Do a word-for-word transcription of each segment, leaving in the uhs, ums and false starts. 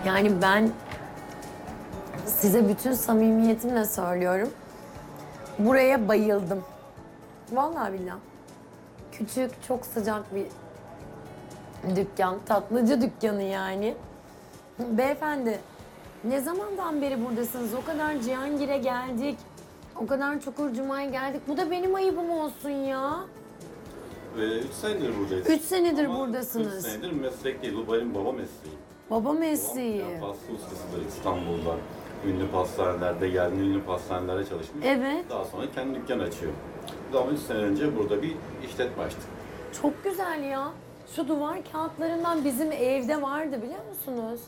Yani ben size bütün samimiyetimle söylüyorum. Buraya bayıldım. Vallahi billahi. Küçük, çok sıcak bir dükkan. Tatlıcı dükkanı yani. Beyefendi, ne zamandan beri buradasınız? O kadar Cihangir'e geldik. O kadar Çukurcuma'ya geldik. Bu da benim ayıbım olsun ya. Ee, üç senedir buradayız. Üç senedir Ama buradasınız. Üç senedir meslek değil, bu benim baba mesleği. Baba mesleği. Babam yani pasta ustasıdır İstanbul'da. Ünlü pastanelerde, yerli ünlü pastanelerde çalışmış. Evet. Daha sonra kendi dükkan açıyor. Ama üç sene önce burada bir işletme açtık. Çok güzel ya. Şu duvar kağıtlarından bizim evde vardı biliyor musunuz?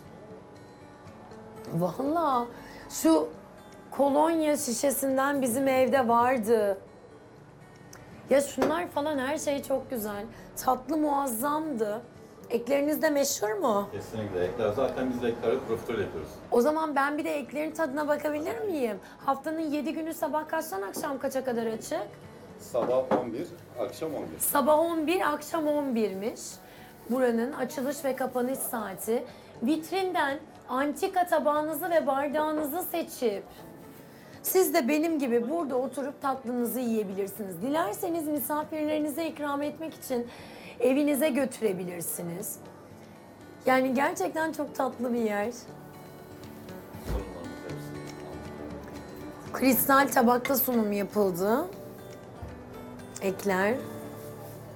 Vallahi şu kolonya şişesinden bizim evde vardı. Ya şunlar falan her şey çok güzel. Tatlı muazzamdı. Ekleriniz de meşhur mu? Kesinlikle. Ekler zaten biz de ekleri profiterol yapıyoruz. O zaman ben bir de eklerin tadına bakabilir miyim? Haftanın yedi günü sabah kaçtan akşam kaça kadar açık? Sabah on bir, akşam on bir. Sabah on bir, akşam on birmiş. Buranın açılış ve kapanış saati. Vitrinden antika tabağınızı ve bardağınızı seçip siz de benim gibi burada oturup tatlınızı yiyebilirsiniz. Dilerseniz misafirlerinize ikram etmek için evinize götürebilirsiniz. Yani gerçekten çok tatlı bir yer. Sorunlarımız hepsi. Kristal tabakta sunum yapıldı. Ekler.